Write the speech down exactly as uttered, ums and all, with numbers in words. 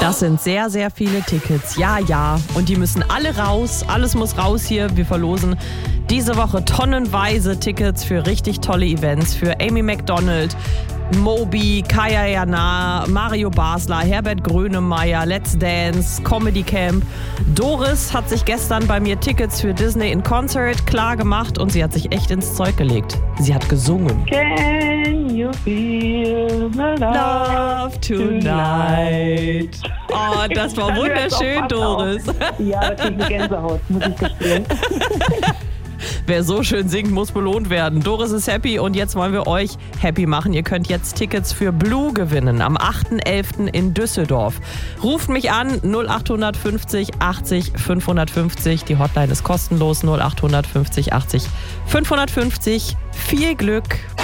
Das sind sehr, sehr viele Tickets. Ja, ja. Und die müssen alle raus. Alles muss raus hier. Wir verlosen diese Woche tonnenweise Tickets für richtig tolle Events. Für Amy Macdonald, Moby, Kaya Jana, Mario Basler, Herbert Grönemeyer, Let's Dance, Comedy Camp. Doris hat sich gestern bei mir Tickets für Disney in Concert klar gemacht und sie hat sich echt ins Zeug gelegt. Sie hat gesungen. Can you feel the Love tonight. Oh, das war wunderschön, Doris. Ja, das ist eine Gänsehaut, muss ich gestehen. Wer so schön singt, muss belohnt werden. Doris ist happy und jetzt wollen wir euch happy machen. Ihr könnt jetzt Tickets für Blue gewinnen am achten elften in Düsseldorf. Ruft mich an null acht fünfzig achtzig fünfhundertfünfzig. Die Hotline ist kostenlos null acht fünfzig achtzig fünfhundertfünfzig. Viel Glück!